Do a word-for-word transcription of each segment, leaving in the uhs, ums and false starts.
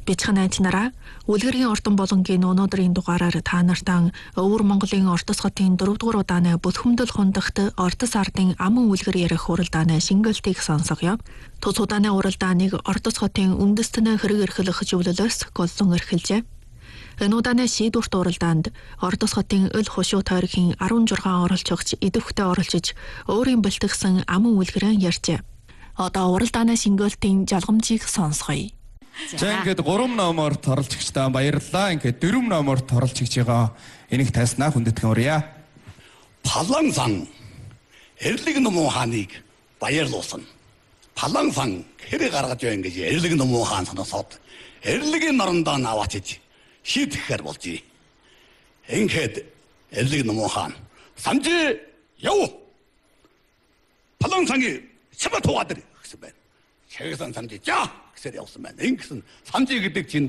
Бичгэн найзнараа үлгэрийн ордон болонгийн өнөөдрийн дугаараар та нартаа Өвөр Монголын Ордос хотын дөрөвдүгээр удааны Бүлхэмдэл хундагт Ордос ардын аман үлгэр ярих уралдааны шингэлтийг сонсгоё. Тус удааны уралдааныг Ордос хотын үндэстэн хэрэг эрхлэх зөвлөлөөс голлон эрхэлжээ. Энэ удааны шийдвэрт уралдаанд Ордос хотын өл хушуу тойргийн арван жургаан оролцогч идэвхтэй оролцож өөрийн бэлтгэсэн аман үлгэрээ ярьжээ. Одоо уралдааны шингэлтийн жалгамжийг сонсгоё. За ингээд гурван номоор оролцогчдаа баярлалаа. Ингээд дөрвөн номоор оролцогч байгаа энийг тайснаа хүндэтгэн урья. Палан сан эрлэг номон хааныг баярлуулсан. Палан сан хэрэг гаргаж байна гэж эрлэг номон хаан санасаад эрлэгийн норондоо наваачиж шийдэхээр болжээ. Ингээд эрлэг номон хаан самжи яв. Палан санги чамаа тугаадэр гэсэн байна. Чагсан самжи жаа гэсээр явсан байна. Ингэсэн самжи гэдэг чинь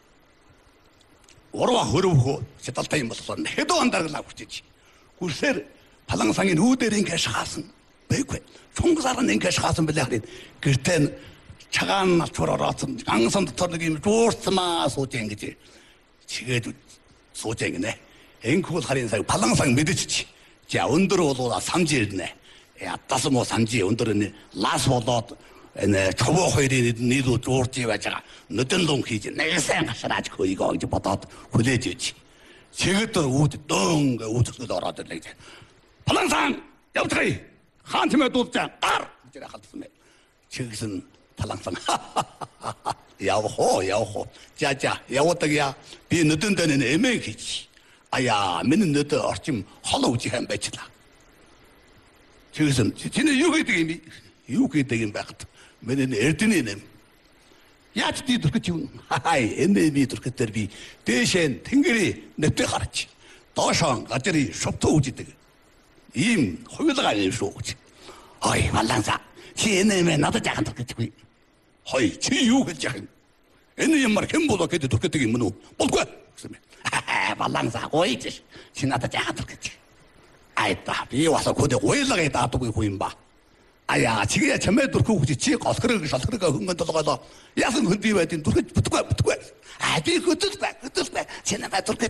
урва хөрөвхөө шидалтай юм болсон. Хэдэн андаргалаа хүчиж. Хүрсээр палан сангийн үүдээр ингэ шахаасан. Бэйгүй. Чонгосаар ингэ шахаасан билээ харин. Гэртээ чагаан налчвар ороосон. Гансан дотор нэг юм дуурцмаа сууж ингэж. Чигээд сууж ингэнэ. Энхүүл харин сая палан сан мэдчихи. За өндөр болоо самжи ирнэ. Ядаас мо самжи өндөр нь лас болоод энэ човоо хоёрын нийлүү дуурж байж байгаа. Нүдэн лун хийж нэгсэн гашрааж хөөйгөө гэж бодоод хүлээж иж. Чигэд үүд дөөн гэ үүдсгөл ороод ирлээ. Палансан явдгай. Хаан тэмээ дуулжаа. Гар гэж халтсан мэ. Чигсэн палансан. Явах уу, явах уу. За за, явдаг яа. Би нүдэн дэнд эмээ хийж. Аяа, миний нүд орчим хол үжи хэм байчлаа. Чигсэн чиний юу гэдэг юм бэ? Юу гэдэг юм байхад миний эрдэнэ нэм. Яаж ди дүрхэж юм? Хай, энэ би дүрхэтэр би дээшэн тэнгэрийн нэвтэ гарч. Доошоо газрын шовтоо үжидэг. Ийм хувилгаа юм шүү гэж. Ой, маланса. Чи энэ мэ надад яхан дүрхэжгүй. Хой, чи юу гэж яхан? Энэ юмар хэн болоо гэдэг дүрхэдэг юм уу? Болгүй гэсэн мэ. Маланса гойж. Чи надад яхан дүрхэж. Айта, би васаа көдө гойлгаа даадгүй хүү юм ба. Аяа, чигээ чамээ дүрхүү гэж чи голхрыг шалхрыг хөнгөн толгойлоо. Яасан хөндөй байдیں۔ Дүрхэж бүтггүй бүтггүй. Аа, би хөдөл бай, хөдөл бай. Чи намайг дүрхэж